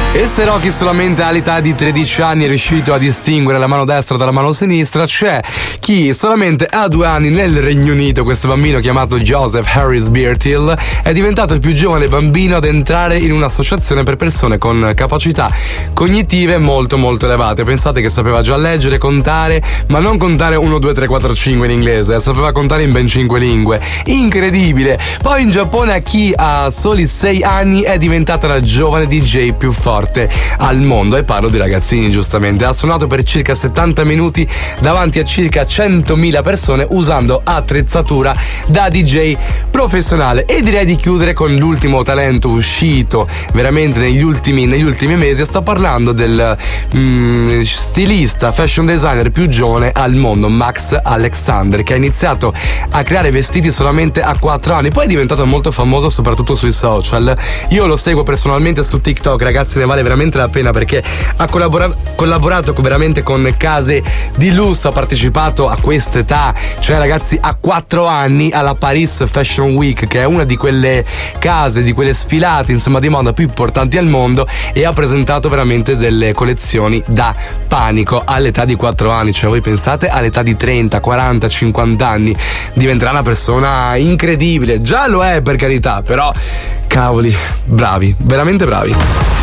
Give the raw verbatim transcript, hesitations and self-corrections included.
E se Rocky solamente all'età di tredici anni è riuscito a distinguere la mano destra dalla mano sinistra, c'è chi solamente a due anni nel Regno Unito, questo bambino chiamato Joseph Harris Beartill, è diventato il più giovane bambino ad entrare in un'associazione per persone con capacità cognitive molto molto elevate. Pensate che sapeva già leggere, contare, ma non contare uno, due, tre, quattro, cinque in inglese, sapeva contare in ben cinque lingue. Incredibile! Poi in Giappone a chi ha soli sei anni è diventata la giovane D J più forte al mondo, e parlo di ragazzini giustamente. Ha suonato per circa settanta minuti davanti a circa centomila persone usando attrezzatura da D J professionale. E direi di chiudere con l'ultimo talento uscito veramente negli ultimi, negli ultimi mesi. Sto parlando del mm, stilista, fashion designer più giovane al mondo, Max Alexander, che ha iniziato a creare vestiti solamente a quattro anni, poi è diventato molto famoso soprattutto sui social. Io lo seguo personalmente su TikTok, ragazzi, ne vale veramente la pena perché ha collabora- collaborato con, veramente con case di lusso, ha partecipato a quest'età, cioè ragazzi a quattro anni, alla Paris Fashion Week, che è una di quelle case, di quelle sfilate insomma di moda più importanti al mondo, e ha presentato veramente delle collezioni da panico all'età di quattro anni. Cioè voi pensate, all'età di trenta, quaranta, cinquanta anni diventerà una persona incredibile. Già lo è, per carità, però cavoli, bravi, veramente bravi.